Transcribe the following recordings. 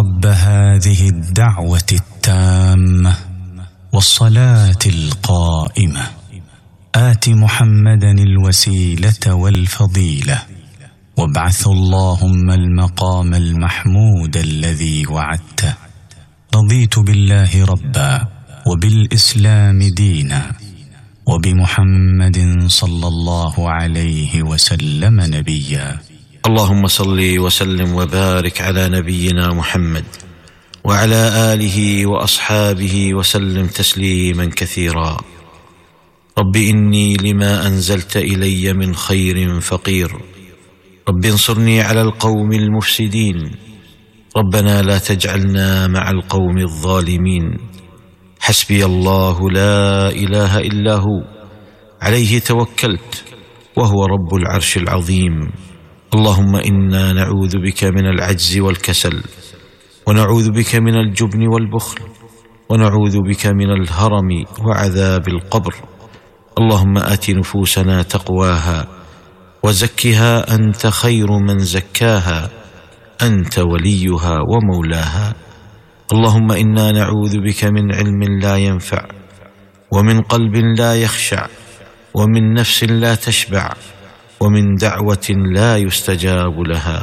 رب هذه الدعوة التامة والصلاة القائمة آت محمدا الوسيلة والفضيلة وابعث اللهم المقام المحمود الذي وعدته. رضيت بالله ربا وبالإسلام دينا وبمحمد صلى الله عليه وسلم نبيا. اللهم صل وسلم وبارك على نبينا محمد وعلى آله وأصحابه وسلم تسليما كثيرا. رب إني لما أنزلت إلي من خير فقير، رب انصرني على القوم المفسدين، ربنا لا تجعلنا مع القوم الظالمين. حسبي الله لا إله إلا هو عليه توكلت وهو رب العرش العظيم. اللهم إنا نعوذ بك من العجز والكسل، ونعوذ بك من الجبن والبخل، ونعوذ بك من الهرم وعذاب القبر. اللهم آت نفوسنا تقواها وزكها أنت خير من زكاها، أنت وليها ومولاها. اللهم إنا نعوذ بك من علم لا ينفع، ومن قلب لا يخشع، ومن نفس لا تشبع، ومن دعوة لا يستجاب لها.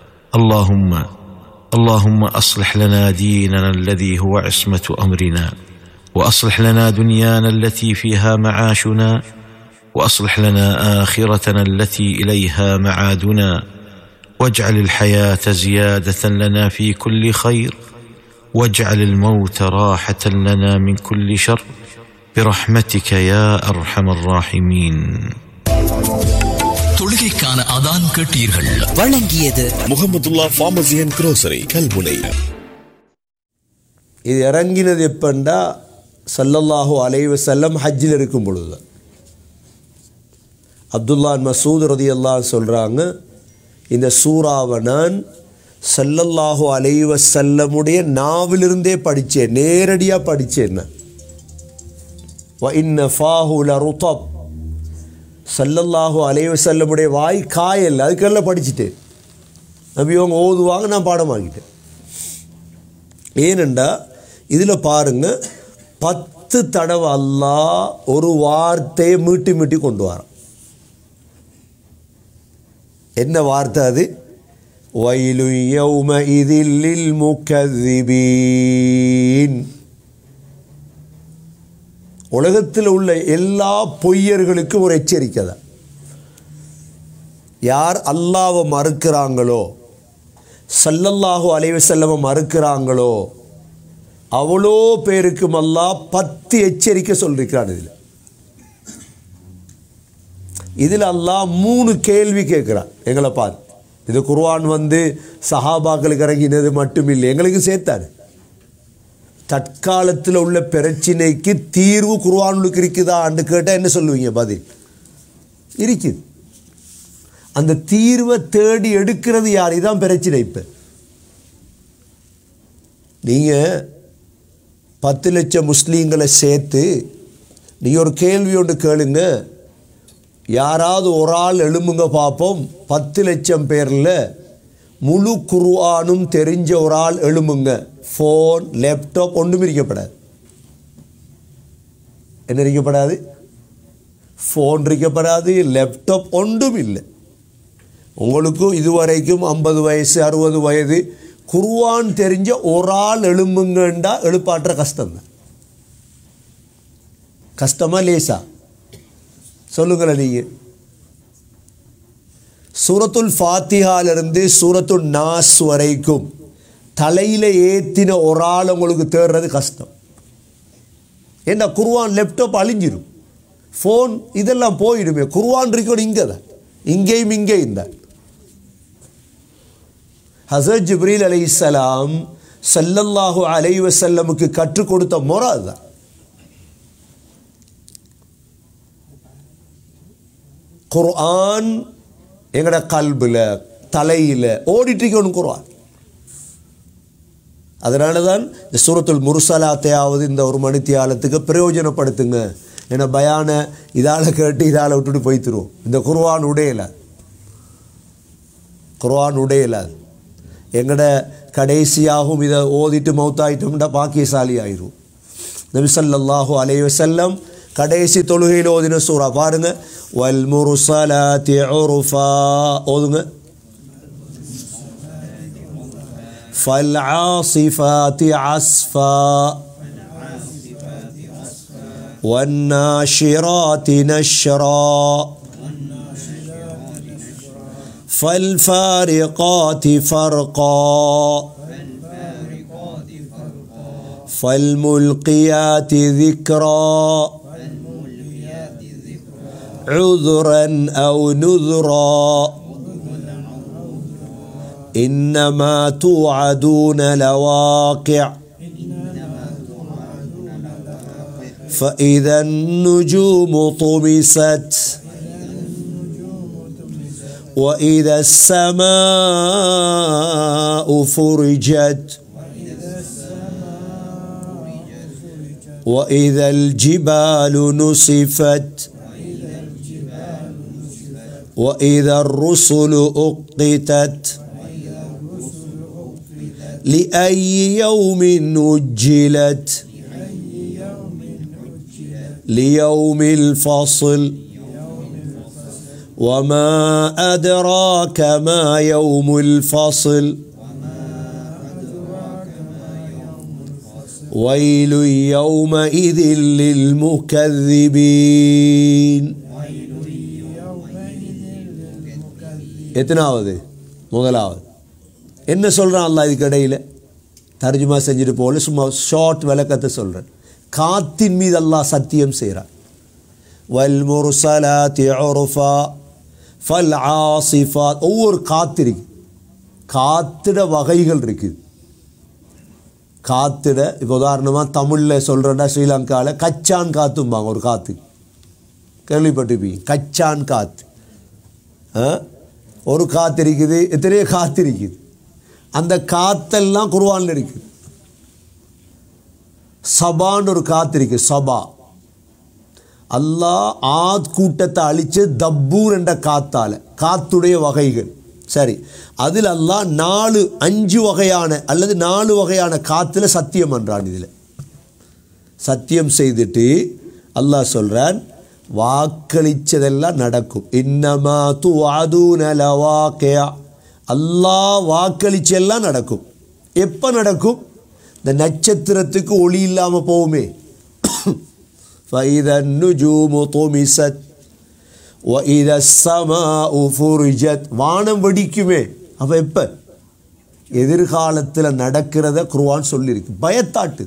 اللهم أصلح لنا ديننا الذي هو عصمة أمرنا، وأصلح لنا دنيانا التي فيها معاشنا، وأصلح لنا آخرتنا التي إليها معادنا، واجعل الحياة زيادة لنا في كل خير، واجعل الموت راحة لنا من كل شر برحمتك يا أرحم الراحمين. தொழுகைக்கான அதான் கேட்டீர்கள். வழங்கியது முஹம்மதுல்லா ஃபார்மசி அண்ட் குரோசரி கல்முனை. இது இறங்கினது எப்பண்டா ஸல்லல்லாஹு அலைஹி வஸல்லம் ஹஜ்ஜில் இருக்கும் பொழுது. அப்துல்லா மசூத் ரலியல்லாஹு சொல்கிறாங்க, இந்த சூறாவை நான் ஸல்லல்லாஹு அலைஹி வஸல்லமுடைய நாவிலிருந்தே படித்தேன், நேரடியாக படித்தேன். வ இன்ன ஃபாஹு லருதப், ஸல்லல்லாஹு அலைஹி வஸல்லமுடைய வாய் காயல், அதுக்கெல்லாம் படிச்சுட்டேன். நபி அவங்க ஓதுவாங்க, நான் பாடமாக்கிட்டேன். ஏனெண்டா இதில் பாருங்கள், 10 தடவை அல்லாஹ் ஒரு வார்த்தையை மீட்டி மீட்டி கொண்டு வரான். என்ன வார்த்தை அது? வயலு யௌமஇதில் லில் முகذிபீன். உலகத்தில் உள்ள எல்லா பொய்யர்களுக்கும் ஒரு எச்சரிக்கை தான். யார் அல்லாஹ்வை மறுக்கிறாங்களோ, ஸல்லல்லாஹு அலைஹி வஸல்லம் மறுக்கிறாங்களோ, அவ்வளோ பேருக்கும் அல்லாஹ் 10 எச்சரிக்கை சொல்லியிருக்கிறான். இதில் அல்லாஹ் 3 கேள்வி கேட்குறான் எங்களை பார்த்து. இது குர்ஆன் சஹாபாக்களுக்கு இறங்கினது மட்டும் இல்லை, எங்களுக்கு சேர்த்தாரு. தற்காலத்தில் உள்ள பிரச்சனைக்கு தீர்வு குர்ஆனுக்கு இருக்குதான்னு கேட்டால் என்ன சொல்லுவீங்க? பதில் இருக்குது. அந்த தீர்வை தேடி எடுக்கிறது யார்? இதுதான் பிரச்சனை. இப்போ நீங்கள் 10 லட்சம் முஸ்லீம்களை சேர்த்து நீங்கள் ஒரு கேள்வி ஒன்று கேளுங்க, யாராவது ஒரு ஆள் எழும்புங்க பார்ப்போம். 10 லட்சம் பேரில் முழு குர்ஆனும் தெரிஞ்ச ஒரு ஆள் எழும்புங்க. ஃபோன், லேப்டாப் ஒன்றும் இருக்கப்படாது. என்ன இருக்கப்படாது? ஃபோன் இருக்கப்படாது, லேப்டாப் ஒன்றும் இல்லை. உங்களுக்கும் இதுவரைக்கும் 50 வயசு 60 வயது குர்ஆன் தெரிஞ்ச ஒரு ஆள் எழும்புங்கண்டா எழுப்பாற்ற கஷ்டம்தான். கஷ்டமா லேசா சொல்லுங்களேன். நீங்கள் சூரத்துல் ஃபாத்திஹாலிருந்து சூரத்துல் நாஸ் வரைக்கும் தலையில் ஏற்றின ஒரு ஆள் உங்களுக்கு தேடுறது கஷ்டம். ஏன்னா குர்ஆன், லேப்டாப் அழிஞ்சிடும், ஃபோன் இதெல்லாம் போயிடுமே. குர்ஆன் இருக்கணும் இங்கே தான், இங்கேயும் இங்கேயும் தான். ஹஸரத் ஜிப்ரீல் அலைஹிஸ்ஸலாம் ஸல்லல்லாஹு அலைஹி வஸல்லமுக்கு கற்றுக் கொடுத்த முறை அதுதான். குர்ஆன் எங்கட கல்பில், தலையில் ஓடிட்டுருக்கணும் குர்ஆன். அதனால தான் இந்த சூரத்துல் முர்சலாத்தையாவது இந்த ஒரு மணித்தியாலத்துக்கு பிரயோஜனப்படுத்துங்க. ஏன்னா பயான இதால் கேட்டு இதால் விட்டுட்டு போய்த்துருவோம். இந்த குர்ஆன் உடையலை, குர்ஆன் உடையலை. எங்கட கடைசியாகவும் இதை ஓதிட்டு மௌத்தாயிட்டோம்னா பாக்கியசாலி ஆயிரும். நபி ஸல்லல்லாஹு அலைஹி வஸல்லம் கடைசி தொழுகையில் ஓதின சூரா பாருங்க, வல் முர்ஸலாத்தி உர்ஃபா ஓதுங்க, ஃபல் ஆஸிஃபாத்தி அஸ்ஃபா வன்னாஷிராத்தி நஷ்ரா فالفارقات فرقا فالملقيات ذكرا عذرا أو نذرا إنما توعدون لواقع فإذا النجوم طمست وإذا السماء فرجت وإذا الجبال نصفت وإذا الرسل أقتت لأي يوم أجلت ليوم الفصل وما أدراك ما يوم الفصل ويل يومئذ للمكذبين. எத்தனாவது? முதலாவது. என்ன சொல்கிறான் அல்லாஹ் இதுக்கு இடையில்? தர்ஜுமா செஞ்சுட்டு போல சும்மா ஷார்ட் விளக்கத்தை சொல்கிறேன். காத்தின் மீது அல்லாஹ் சத்தியம் செய்கிறான். வல் முர்ஸலாத்தி உர்ஃபா ஃபல் ஆஸிஃபாத். ஒவ்வொரு காத்து இருக்கு, காத்திட வகைகள் இருக்குது. காத்திட இப்போ உதாரணமாக தமிழில் சொல்கிறேன்னா ஸ்ரீலங்காவில் கச்சான் காத்தும்பாங்க. ஒரு காற்று கேள்விப்பட்டிருப்பீங்க, கச்சான் காற்று. ஒரு காற்று இருக்குது, எத்தனையோ காற்று இருக்குது. அந்த காற்றெல்லாம் குர்ஆனில் இருக்குது. சபான்னு ஒரு காற்று இருக்குது, சபா. அல்லாஹ் ஆத் கூட்டத்தை அழித்து தப்பூர் என்ற காத்தால், காத்துடைய வகைகள். சரி, அதில் அல்லாஹ் 5 வகையான அல்லது 4 வகையான காற்றுல சத்தியம் பண்ணுறான். இதில் சத்தியம் செய்துட்டு அல்லாஹ் சொல்கிறான், வாக்களித்ததெல்லாம் நடக்கும். இன்னமா துஅதூன லவாகிஅ. அல்லாஹ் வாக்களிச்செல்லாம் நடக்கும். எப்போ நடக்கும்? இந்த நட்சத்திரத்துக்கு ஒளி இல்லாமல் போகுமே, فإذا النجوم طمست وإذا السماء فرجت. வானம் வெடிக்குமே. அப்போ எப்போ? எதிர்காலத்தில் நடக்கிறத குர்ஆன் சொல்லியிருக்கு. பயத்தாட்டு.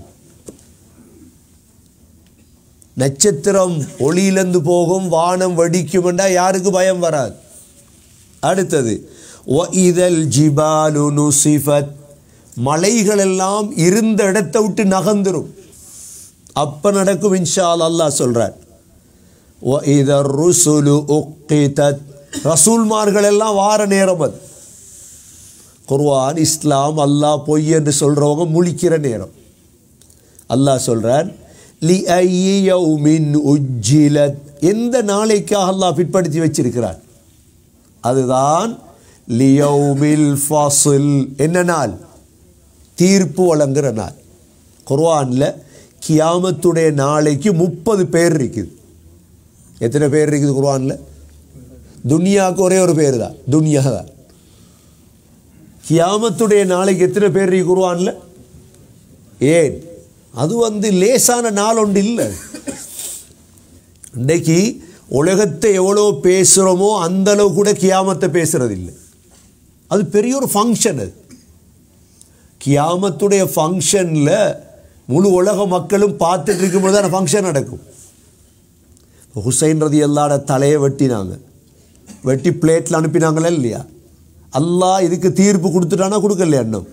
நட்சத்திரம் ஒளியிலிருந்து போகும், வானம் வெடிக்கும் என்றால் யாருக்கு பயம் வராது? அடுத்தது وإذا الجبال نصفت. மலைகளெல்லாம் இருந்த இடத்தை விட்டு நகர்ந்துரும். அப்போ நடக்கும் இன்ஷா அல்லாஹ் சொல்கிறார். وإذا الرسل أقتت. ரசூல்மார்கள் எல்லாம் வார நேரம் அது. குர்ஆன், இஸ்லாம், அல்லாஹ் பொய் என்று சொல்கிறவங்க முழிக்கிற நேரம். அல்லாஹ் சொல்கிறான், لأي يوم أجلت. எந்த நாளைக்காக அல்லாஹ் பிற்படுத்தி வச்சிருக்கிறார்? அதுதான் லியௌமில் ஃபாஸில். என்ன நாள்? தீர்ப்பு வழங்குகிற நாள். குர்ஆனில் கியாமத்துடைய நாளைக்கு 30 பேர் இருக்குது. எத்தனை பேர் இருக்குது குர்ஆனில்? துனியாவுக்கு ஒரே ஒரு பேர் தான், துனியா தான். கியாமத்துடைய நாளைக்கு எத்தனை பேர் இருக்கு குர்ஆனில்? ஏன்? அது லேசான நாள் ஒன்று இல்லை. இன்றைக்கு உலகத்தை எவ்வளோ பேசுகிறோமோ அந்த அளவு கூட கியாமத்தை பேசுறது இல்லை. அது பெரிய ஒரு ஃபங்க்ஷன். அது கியாமத்துடைய ஃபங்க்ஷனில் முழு உலக மக்களும் பார்த்துட்டு இருக்கும்போது தான் ஃபங்க்ஷன் நடக்கும். ஹுசைன் ரலியல்லாஹு தலையை வெட்டினாங்க, வெட்டி பிளேட்டில் அனுப்பினாங்களே இல்லையா? அல்லாஹ் இதுக்கு தீர்ப்பு கொடுத்துட்டானா கொடுக்கலையா? இன்னும்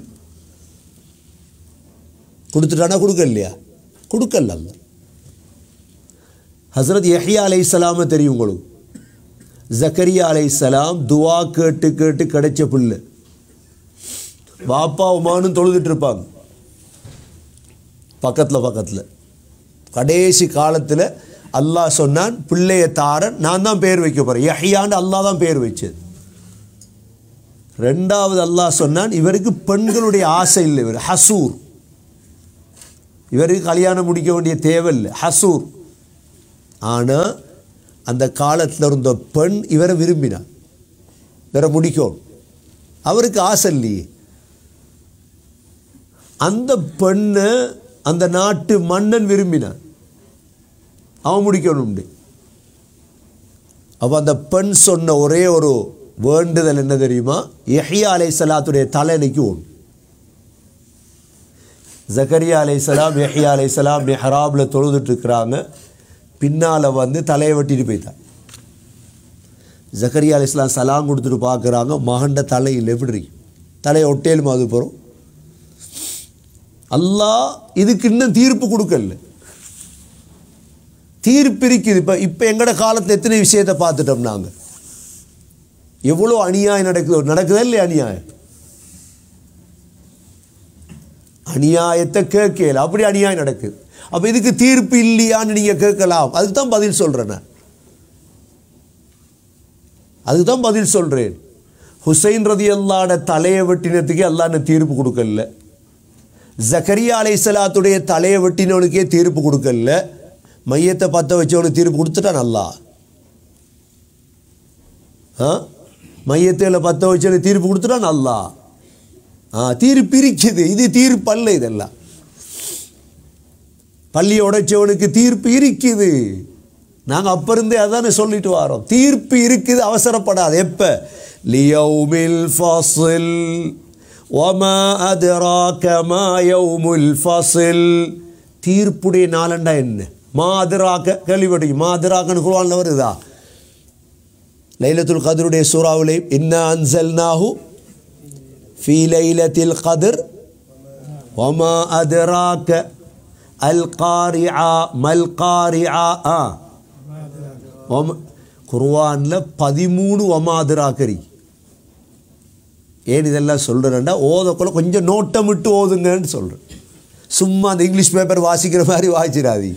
கொடுத்துட்டானா கொடுக்கலையா? கொடுக்கல. அல்ல ஹஸ்ரத் யஹ்யா அலைஹிஸ்ஸலாமை தெரியும் உங்களுக்கு? ஜக்கரியா அலைஹிஸ்ஸலாம் துவா கேட்டு கேட்டு கிடைச்ச பிள்ளை. வாப்பா உமானும் தொழுதுட்டு இருப்பாங்க பக்கத்தில். கடைசி காலத்தில் அல்லாஹ் சொன்னான், பிள்ளைய தாரன் நான் தான் பேர் வைக்க போகிறேன். யஹ்யான்னு அல்லாஹ் தான் பேர் வச்சது. ரெண்டாவது அல்லாஹ் சொன்னான், இவருக்கு பெண்களுடைய ஆசை இல்லை, இவர் ஹசூர், இவருக்கு கல்யாணம் முடிக்க வேண்டிய தேவையில்லை, ஹசூர். ஆனால் அந்த காலத்தில் இருந்த பெண் இவரை விரும்பினார், இவரை முடிக்கணும், அவருக்கு ஆசை இல்லையே. அந்த பெண்ணை அந்த நாட்டு மன்னன் விரும்பினான், அவன் முடிக்கணும். அப்போ அந்த பெண் சொன்ன ஒரே ஒரு வேண்டுதல் என்ன தெரியுமா? யஹ்யா அலைஹிஸ்ஸலாத்துடைய தலையணைக்கு ஒன்று. ஜக்கரியா அலைஹிஸ்ஸலாம் யஹ்யா அலைஹிஸ்ஸலாம் மிஹ்ராபில் தொழுதுட்டு இருக்கிறாங்க, பின்னால் வந்து தலையை வெட்டிட்டு போயிட்டான். ஜக்கரியா அலைஹிஸ்ஸலாம் சலாம் கொடுத்துட்டு பார்க்குறாங்க, மகண்ட தலையில் எப்படி தலையை ஒட்டேலும் அது போகிறோம். அல்லாஹ் இதுக்கு இன்னும் தீர்ப்பு கொடுக்கல, தீர்ப்பு இருக்குது. இப்போ எங்கட காலத்தில் எத்தனை விஷயத்தை பார்த்துட்டோம் நாங்கள், எவ்வளோ அநியாயம் நடக்குதா இல்லையா? அநியாயத்தை கேட்கல, அப்படி அநியாயம் நடக்குது. அப்போ இதுக்கு தீர்ப்பு இல்லையான்னு நீங்கள் கேட்கலாம். அதுக்கு தான் பதில் சொல்கிறேன் நான், அதுக்கு தான் பதில் சொல்கிறேன். ஹுசைன் ரலியல்லாஹு தலையை வெட்டினத்துக்கே அல்லாஹ் தீர்ப்பு கொடுக்கல, ஜக்கரியா அலைஹிஸ்ஸலாத்துடைய தலையை வெட்டினவனுக்கே தீர்ப்பு கொடுக்கல, மையத்தை பற்ற வச்சவனுக்கு தீர்ப்பு கொடுத்துட்டான் அல்லாஹ். மையத்தில் பற்ற வச்சவனுக்கு தீர்ப்பு கொடுத்துட்டான் அல்லாஹ். தீர்ப்பு இருக்குது, இது தீர்ப்பு அல்ல. இதெல்லாம் பள்ளியை உடைச்சவனுக்கு தீர்ப்பு இருக்குது. நாங்கள் அப்போ இருந்தே அதானே சொல்லிட்டு வரோம், தீர்ப்பு இருக்குது, அவசரப்படாது. எப்போ? லியௌமில் ஃபஸ்ல் வமா அதராக மா யௌமுல் ஃபஸ்ல். தீர்ப்புடைய நாளண்டா என்ன? மாதிராக்க கேள்விப்பட்டீங்க? மாதிராக்கன்னு குர்ஆன்ல வருதா? லைலத்துல் கத்ருடைய சூறாவிலே இன்னா அன்ஸல்நாஹு ஃபீ லைலத்தில் கத்ர் வமா அதராக அல் காரிஆ மல் காரிஆ. குர்ஆனில் 13 வமாதிராக்கரி. ஏன் இதெல்லாம் சொல்கிறேன்டா, ஓதக்குள்ள கொஞ்சம் நோட்டமிட்டு ஓதுங்கன்னு சொல்கிறேன். சும்மா அந்த இங்கிலீஷ் பேப்பர் வாசிக்கிற மாதிரி வாசிச்சிடாதி.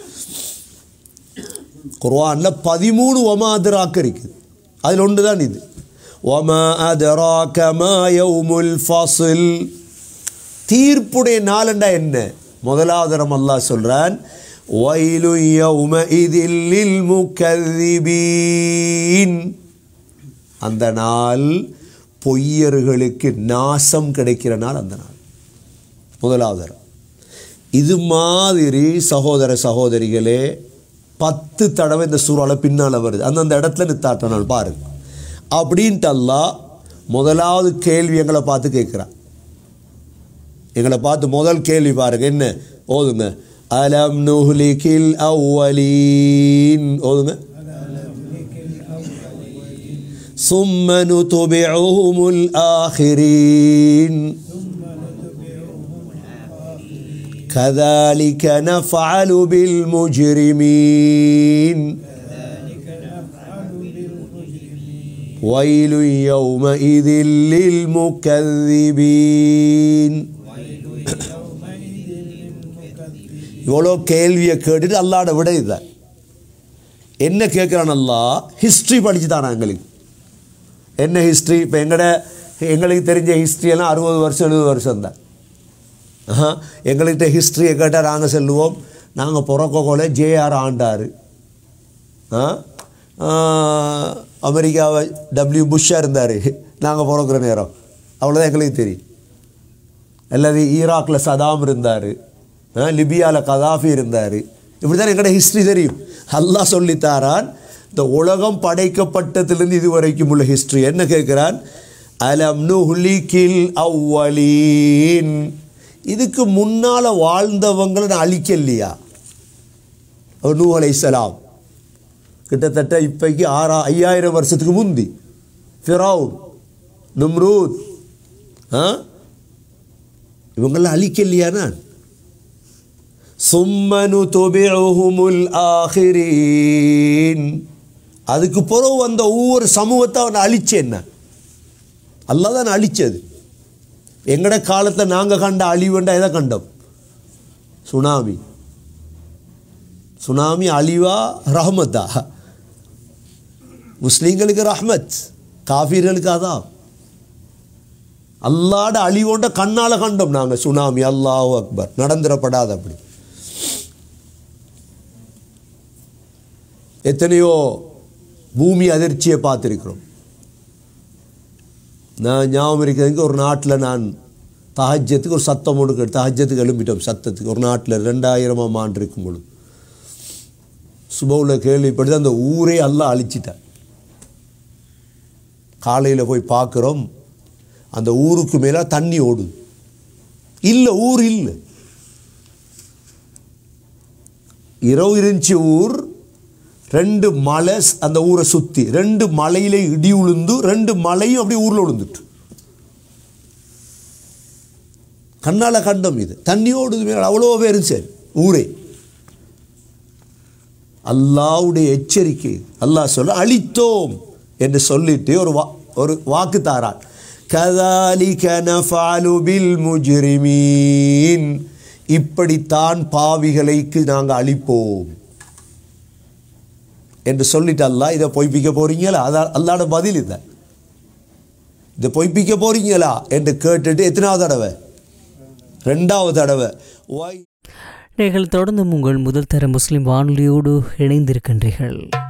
குர்ஆனில் 13 வமாதிராக்க இருக்குது, அதில் ஒன்று தான் இது. வமா அதராக மா யௌமுல் ஃபஸ்ல். தீர்ப்புடைய நாளண்டா என்ன? முதலாவது அல்லாஹ் சொல்கிறான், வயலு யௌமஇதில் லில் முகذிபீன். அந்த நாள் பொய்யர்களுக்கு நாசம் கிடைக்கிற நாள் அந்த நாள். முதலாவது இது மாதிரி சகோதர சகோதரிகளே 10 தடவை இந்த சூறாவில் பின்னால் வருது. அந்தந்த இடத்துல நித்தாட்ட நாள் பாருங்க அப்படின்ட்டு அல்லாஹ் முதலாவது கேள்வி எங்களை பார்த்து கேட்குறான். எங்களை பார்த்து முதல் கேள்வி பாருங்க, என்ன ஓதுங்க? அலம் நுஹ்லிகில் அவ்வலீன். ஓதுங்க. ثم نتبعهم الآخرين كذلك نفعل بالمجرمين ويل يومئذ للمكذبين. இவ்வளோ கேள்வியை கேட்டுட்டு அல்லாஹ்வோட விட இதுதான். என்ன கேட்குறான் அல்லாஹ்? ஹிஸ்ட்ரி படிச்சு தானா எங்களுக்கு? என்ன ஹிஸ்ட்ரி? இப்போ எங்களுக்கு தெரிஞ்ச ஹிஸ்ட்ரியெல்லாம் 60 வருஷம் 70 வருஷம் தான். எங்கள்கிட்ட ஹிஸ்ட்ரியை கேட்டால் நாங்கள் சொல்லுவோம், நாங்கள் பிறக்கோல ஜேஆர் ஆண்டார், அமெரிக்காவை டபிள்யூ புஷ்ஷாக இருந்தார் நாங்கள் பிறக்கிற நேரம், அவ்வளோதான் எங்களுக்கு தெரியும். அல்லது ஈராக்கில் சதாம் இருந்தார், லிபியாவில் கதாஃபி இருந்தார், இப்படி தான் எங்களோட ஹிஸ்ட்ரி தெரியும். அல்லாஹ் சொல்லித்தாரான் இந்த உலகம் படைக்கப்பட்டதிலிருந்து இதுவரைக்கும் உள்ள ஹிஸ்ட்ரி. என்ன கேட்குறான்? அலம் நுஹ்லிகில் அவ்வலீன். இதுக்கு முன்னால் வாழ்ந்தவங்களை நான் அழிக்கலையா? நூஹ் அலைஹிஸ்ஸலாம் கிட்டத்தட்ட இப்போக்கு 5000 வருஷத்துக்கு முந்தி ஃபிரௌன், நம்ரூத், இவங்களாம் அழிக்கலையா நான்? சும்ம நுதுபிஉஹுமுல் ஆகிரீன். அதுக்கு பிறகு வந்த ஒவ்வொரு சமூகத்தை அவனை அழிச்சேன் நான். அல்லாஹ் தான் அழிச்சது. எங்கட காலத்தில் நாங்கள் கண்ட அழிவுண்டா எதை கண்டோம்? சுனாமி. சுனாமி அழிவா ரஹ்மத்தா? முஸ்லீம்களுக்கு ரஹ்மத், காஃபிர்களுக்கு அதான். அல்லாட அழிவோண்ட கண்ணால் கண்டோம் நாங்கள் சுனாமி. அல்லாஹு அக்பர். நடந்துடப்படாது அப்படி. எத்தனையோ பூமி அதிர்ச்சியை பார்த்துருக்கிறோம். நான் ஞாபகம் இருக்கிறதுக்கு ஒரு நாட்டில் நான் தஹஜ்ஜத்துக்கு ஒரு சத்தம் ஒன்று தஹஜ்ஜத்துக்கு எழும்பிட்டோம். சத்தத்துக்கு ஒரு நாட்டில் 2000ஆம் ஆண்டு இருக்கும் பொழுது சுபவில் கேள்விப்படுது அந்த ஊரே எல்லாம் அழிச்சிட்டார். காலையில் போய் பார்க்குறோம், அந்த ஊருக்கு மேலே தண்ணி ஓடுது. இல்லை, ஊர் இல்லை. இரவு இருந்துச்சு ஊர். 2 மலை அந்த ஊரை சுற்றி, 2 மலையிலே இடி உளுந்து, 2 மலையும் அப்படியே ஊரில் விழுந்துட்டு கண்ணால் கண்டம். இது தண்ணி ஓடுது மேலே, அவ்வளோ பேரும் சரி ஊரே. அல்லாஹ்வுடைய எச்சரிக்கை. அல்லாஹ் சொல்ல அழித்தோம் என்று சொல்லிட்டு ஒரு வாக்கு தாரான். கதாலிக நஃபஅலு பில் முஜ்ரிமீன், இப்படித்தான் பாவிகளுக்கு நாங்கள் அழிப்போம் என்று சொல்லிட்டு அல்லாஹ் இதை பொய்ப்பிக்க போறீங்களா? அல்லாஹ்வோட பதில் இதை பொய்ப்பிக்க போறீங்களா என்று கேட்டுட்டு எத்தனாவது தடவை? 2வது தடவை. நீங்கள் தொடர்ந்து உங்கள் முதல் தர முஸ்லிம் வானொலியோடு இணைந்திருக்கின்றீர்கள்.